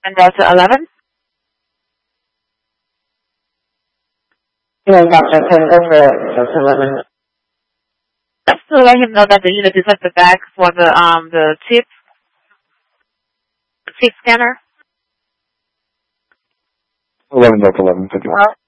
And Delta 11? Yeah, Dr. Tango for Delta 11. Just to let him know that the unit is at the back for the chip scanner. 11 Delta 11, 51.